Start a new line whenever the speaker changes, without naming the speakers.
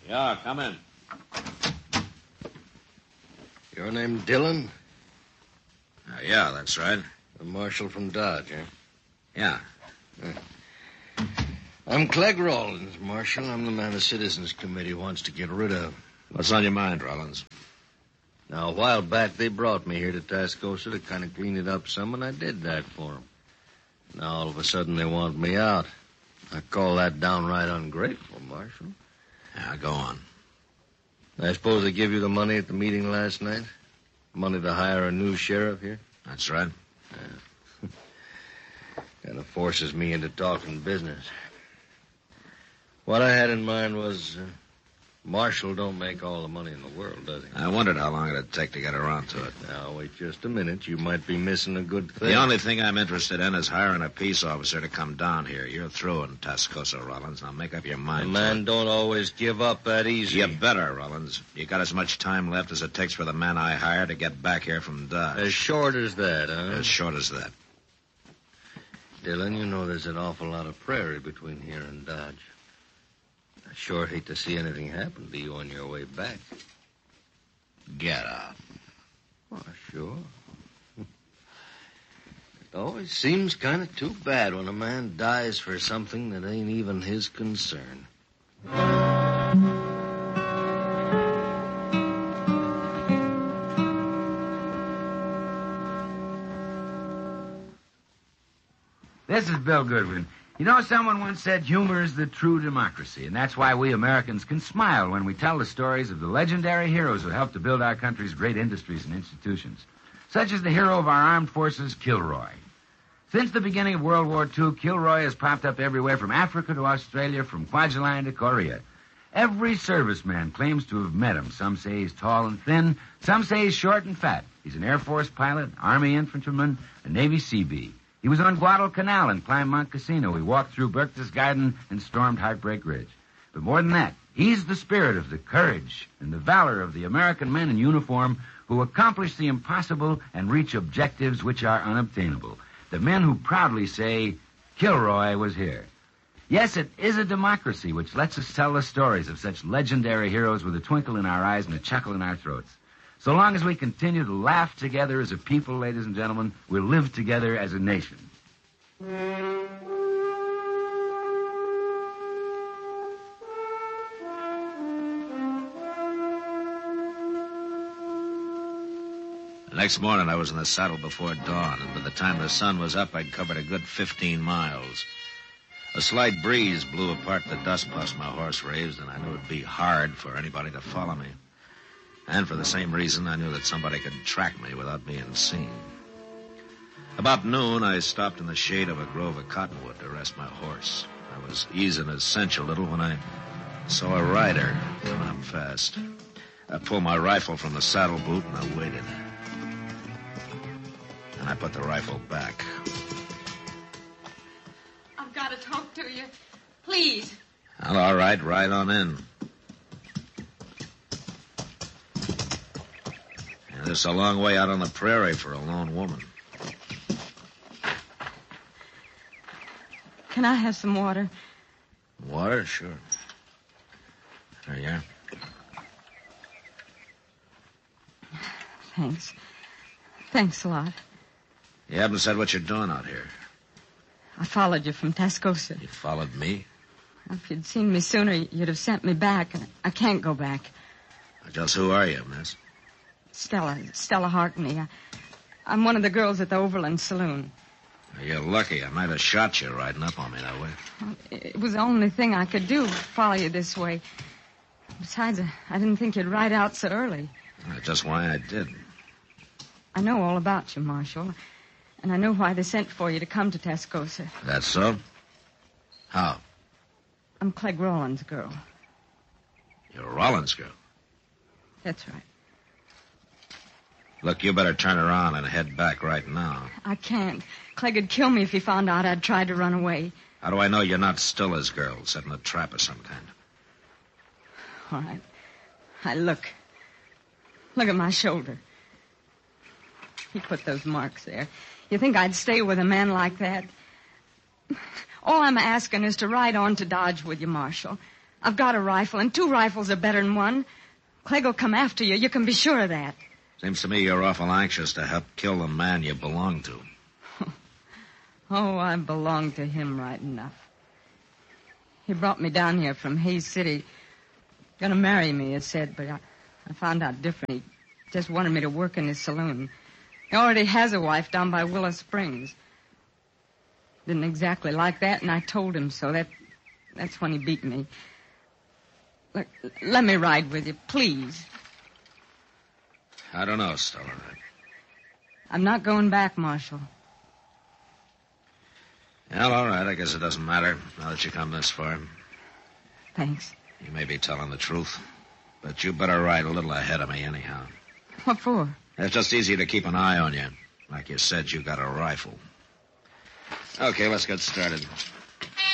Yeah, come in.
Your name Dillon?
Yeah, that's right.
A marshal from Dodge, eh?
Yeah.
I'm Clegg Rawlins, Marshal. I'm the man the Citizens Committee wants to get rid of.
What's on your mind, Rollins?
Now, a while back, they brought me here to Tascosa to kind of clean it up some, and I did that for them. Now, all of a sudden, they want me out. I call that downright ungrateful, Marshal.
Yeah, go on.
I suppose they give you the money at the meeting last night? Money to hire a new sheriff here?
That's right.
Yeah. Kind of forces me into talking business. What I had in mind was, Marshal don't make all the money in the world, does he?
I wondered how long it'd take to get around to it.
Now, wait just a minute. You might be missing a good thing.
The only thing I'm interested in is hiring a peace officer to come down here. You're through in Tascosa, Rollins. Now make up your mind.
A man don't always give up that easy.
You better, Rollins. You got as much time left as it takes for the man I hire to get back here from Dodge.
As short as that, huh?
As short as that.
Dillon, you know there's an awful lot of prairie between here and Dodge. I sure hate to see anything happen to you on your way back.
Get out.
Oh, sure. It always seems kind of too bad when a man dies for something that ain't even his concern.
This is Bill Goodwin. You know, someone once said humor is the true democracy, and that's why we Americans can smile when we tell the stories of the legendary heroes who helped to build our country's great industries and institutions, such as the hero of our armed forces, Kilroy. Since the beginning of World War II, Kilroy has popped up everywhere from Africa to Australia, from Kwajalein to Korea. Every serviceman claims to have met him. Some say he's tall and thin. Some say he's short and fat. He's an Air Force pilot, Army infantryman, a Navy Seabee. He was on Guadalcanal and climbed Mount Casino. He walked through Berchtesgaden and stormed Heartbreak Ridge. But more than that, he's the spirit of the courage and the valor of the American men in uniform who accomplish the impossible and reach objectives which are unobtainable. The men who proudly say, Kilroy was here. Yes, it is a democracy which lets us tell the stories of such legendary heroes with a twinkle in our eyes and a chuckle in our throats. So long as we continue to laugh together as a people, ladies and gentlemen, we'll live together as a nation.
The next morning, I was in the saddle before dawn, and by the time the sun was up, I'd covered a good 15 miles. A slight breeze blew apart the dust puffs my horse raised, and I knew it'd be hard for anybody to follow me. And for the same reason, I knew that somebody could track me without being seen. About noon, I stopped in the shade of a grove of cottonwood to rest my horse. I was easing his cinch a little when I saw a rider coming up fast. I pulled my rifle from the saddle boot and I waited. And I put the rifle back.
I've got to talk to you. Please.
Well, all right, ride on in. This is a long way out on the prairie for a lone woman.
Can I have some water?
Water? Sure. There you are.
Thanks. Thanks a lot.
You haven't said what you're doing out here.
I followed you from Tascosa.
You followed me?
If you'd seen me sooner, you'd have sent me back. I can't go back.
Just who are you, miss?
Stella Harkney. I'm one of the girls at the Overland Saloon.
You're lucky. I might have shot you riding up on me that way.
It was the only thing I could do, follow you this way. Besides, I didn't think you'd ride out so early.
That's just why I did.
I know all about you, Marshal. And I know why they sent for you to come to Tascosa.
That's so? How?
I'm Clegg Rawlins' girl.
You're a Rollins girl?
That's right.
Look, you better turn around and head back right now.
I can't. Clegg would kill me if he found out I'd tried to run away.
How do I know you're not still his girl, setting a trap of some kind?
All right. Look. Look at my shoulder. He put those marks there. You think I'd stay with a man like that? All I'm asking is to ride on to Dodge with you, Marshal. I've got a rifle, and 2 rifles are better than 1. Clegg will come after you. You can be sure of that.
Seems to me you're awful anxious to help kill the man you belong to.
Oh, I belong to him right enough. He brought me down here from Hayes City. Gonna marry me, it said, but I found out different. He just wanted me to work in his saloon. He already has a wife down by Willow Springs. Didn't exactly like that, and I told him so. That's when he beat me. Look, let me ride with you, please.
I don't know, Stella.
I'm not going back, Marshal.
Well, all right. I guess it doesn't matter now that you come this far.
Thanks.
You may be telling the truth, but you better ride a little ahead of me anyhow.
What for?
It's just easier to keep an eye on you. Like you said, you got a rifle. Okay, let's get started.